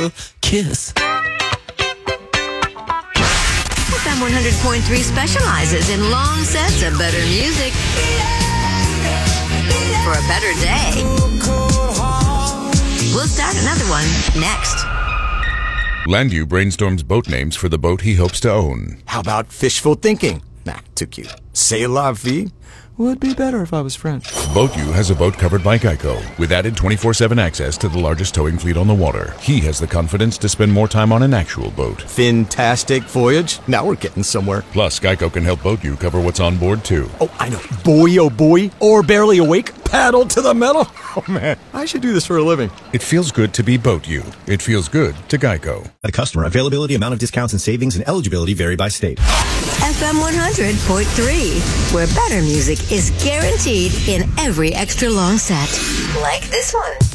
kiss. FM 100.3 specializes in long sets of better music for a better day. We'll start another one next. Landu brainstorms boat names for the boat he hopes to own. How about fishful thinking? Nah, too cute. C'est la vie? Would be better if I was French. BoatU has a boat covered by Geico, with added 24/7 access to the largest towing fleet on the water. He has the confidence to spend more time on an actual boat. Fantastic voyage. Now we're getting somewhere. Plus, Geico can help BoatU cover what's on board, too. Oh, I know. Boy, oh boy. Or barely awake. Paddle to the metal. Oh, man. I should do this for a living. It feels good to be BoatU. It feels good to Geico. The customer availability, amount of discounts and savings, and eligibility vary by state. FM 100.3, where better music is guaranteed in every extra long set. Like this one.